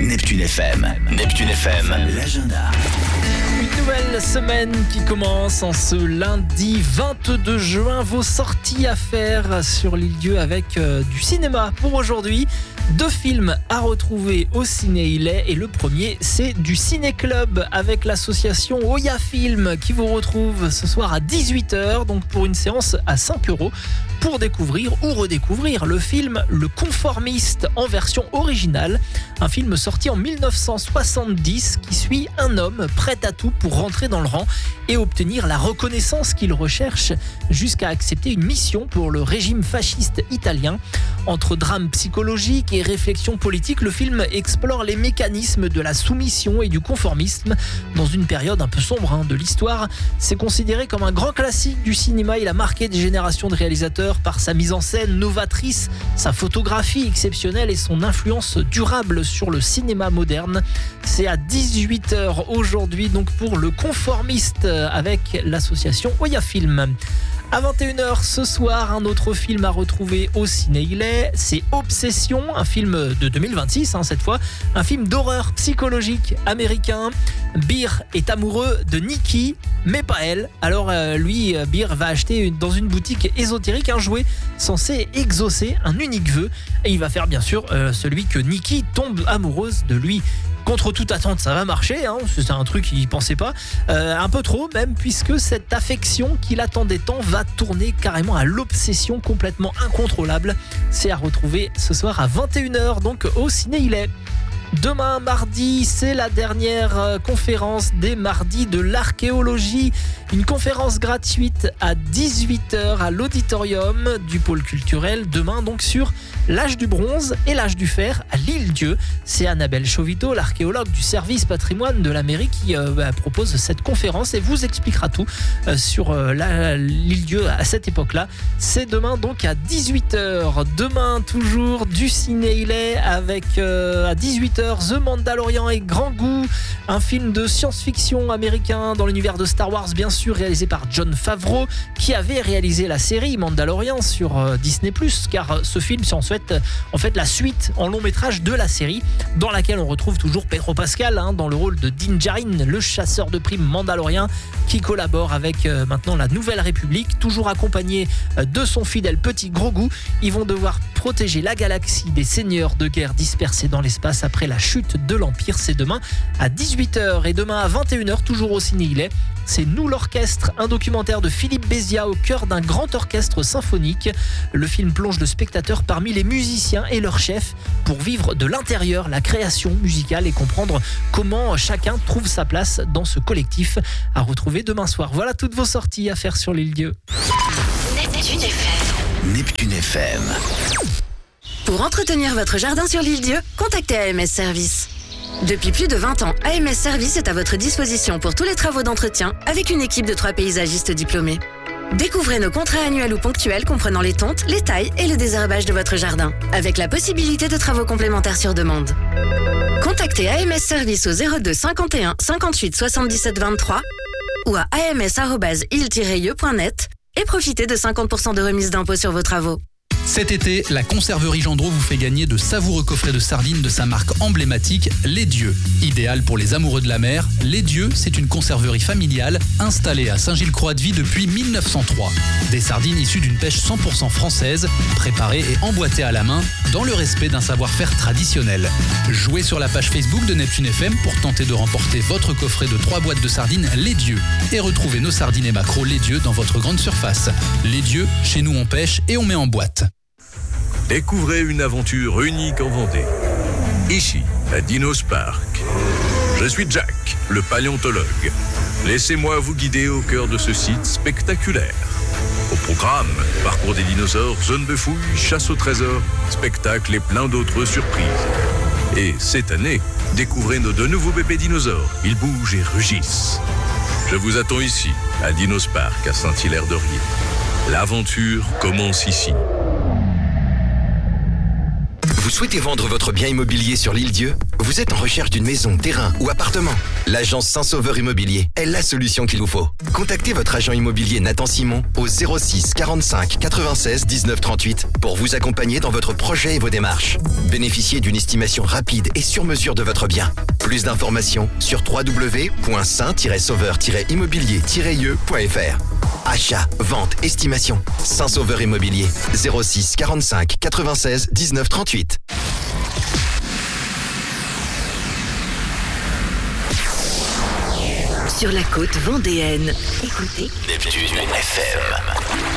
Neptune FM. Neptune FM, l'agenda. Une nouvelle semaine qui commence en ce lundi 22 juin. Vos sorties à faire sur l'île-dieu avec du cinéma pour aujourd'hui. 2 films à retrouver au Ciné-Ilais et le premier c'est du Ciné-Club avec l'association Oya Film qui vous retrouve ce soir à 18h donc pour une séance à 5 € pour découvrir ou redécouvrir le film Le Conformiste en version originale, un film sorti en 1970 qui suit un homme prêt à tout pour rentrer dans le rang et obtenir la reconnaissance qu'il recherche jusqu'à accepter une mission pour le régime fasciste italien. Entre drame psychologique et réflexion politique, le film explore les mécanismes de la soumission et du conformisme dans une période un peu sombre de l'histoire. C'est considéré comme un grand classique du cinéma. Il a marqué des générations de réalisateurs par sa mise en scène novatrice, sa photographie exceptionnelle et son influence durable sur le cinéma moderne. C'est à 18h aujourd'hui donc pour Le Conformiste avec l'association Oya Film. À 21h ce soir, un autre film à retrouver au Ciné-Ilais, c'est Obsession, un film de 2026 cette fois, un film d'horreur psychologique américain. Beer est amoureux de Nikki, mais pas elle. Alors lui, Beer va acheter dans une boutique ésotérique un jouet censé exaucer un unique vœu et il va faire bien sûr celui que Nikki tombe amoureuse de lui. Contre toute attente, ça va marcher, c'est un truc qu'il pensait pas, un peu trop même, puisque cette affection qu'il attendait tant va tourner carrément à l'obsession complètement incontrôlable. C'est à retrouver ce soir à 21h, donc au Ciné-Ilais. Demain, mardi, c'est la dernière conférence des mardis de l'archéologie. Une conférence gratuite à 18h à l'auditorium du pôle culturel. Demain, donc, sur l'âge du bronze et l'âge du fer à l'île-dieu. C'est Annabelle Chauvito, l'archéologue du service patrimoine de la mairie, qui propose cette conférence et vous expliquera tout sur l'île-dieu à cette époque-là. C'est demain, donc, à 18h. Demain, toujours du Ciné-Ilais avec à 18h. The Mandalorian et Grand Goût, un film de science-fiction américain dans l'univers de Star Wars, bien sûr, réalisé par Jon Favreau, qui avait réalisé la série Mandalorian sur Disney+, car ce film, c'est en fait la suite en long métrage de la série, dans laquelle on retrouve toujours Pedro Pascal, dans le rôle de Din Djarin, le chasseur de primes mandalorien, qui collabore avec maintenant la Nouvelle République, toujours accompagné de son fidèle petit Grogu. Ils vont devoir protéger la galaxie des seigneurs de guerre dispersés dans l'espace après la chute de l'Empire. C'est demain à 18h et demain à 21h, toujours au Ciné-Ilais. C'est Nous l'orchestre, un documentaire de Philippe Bézia au cœur d'un grand orchestre symphonique. Le film plonge le spectateur parmi les musiciens et leurs chefs pour vivre de l'intérieur la création musicale et comprendre comment chacun trouve sa place dans ce collectif. À retrouver demain soir. Voilà toutes vos sorties à faire sur l'île-dieu. Neptune FM. Neptune FM. Pour entretenir votre jardin sur l'île-dieu, contactez AMS Service. Depuis plus de 20 ans, AMS Service est à votre disposition pour tous les travaux d'entretien avec une équipe de 3 paysagistes diplômés. Découvrez nos contrats annuels ou ponctuels comprenant les tontes, les tailles et le désherbage de votre jardin, avec la possibilité de travaux complémentaires sur demande. Contactez AMS Service au 02 51 58 77 23 ou à ams@ile-ieux.net et profitez de 50% de remise d'impôt sur vos travaux. Cet été, la conserverie Gendreau vous fait gagner de savoureux coffrets de sardines de sa marque emblématique, Les Dieux. Idéal pour les amoureux de la mer, Les Dieux, c'est une conserverie familiale installée à Saint-Gilles-Croix-de-Vie depuis 1903. Des sardines issues d'une pêche 100% française, préparées et emboîtées à la main, dans le respect d'un savoir-faire traditionnel. Jouez sur la page Facebook de Neptune FM pour tenter de remporter votre coffret de 3 boîtes de sardines Les Dieux. Et retrouvez nos sardines et maquereaux Les Dieux dans votre grande surface. Les Dieux, chez nous on pêche et on met en boîte. Découvrez une aventure unique en Vendée. Ici, à Dinos Park. Je suis Jack, le paléontologue. Laissez-moi vous guider au cœur de ce site spectaculaire. Au programme, parcours des dinosaures, zone de fouilles, chasse au trésor, spectacle et plein d'autres surprises. Et cette année, découvrez nos 2 nouveaux bébés dinosaures. Ils bougent et rugissent. Je vous attends ici, à Dinos Park, à Saint-Hilaire-de-Riez. L'aventure commence ici. Vous souhaitez vendre votre bien immobilier sur l'Île-Dieu? Vous êtes en recherche d'une maison, terrain ou appartement? L'agence Saint-Sauveur Immobilier est la solution qu'il vous faut. Contactez votre agent immobilier Nathan Simon au 06 45 96 19 38 pour vous accompagner dans votre projet et vos démarches. Bénéficiez d'une estimation rapide et sur mesure de votre bien. Plus d'informations sur www.saint-sauveur-immobilier-ie.fr. Achat, vente, estimation. Saint-Sauveur Immobilier. 06 45 96 19 38. Sur la côte vendéenne, écoutez Neptune FM.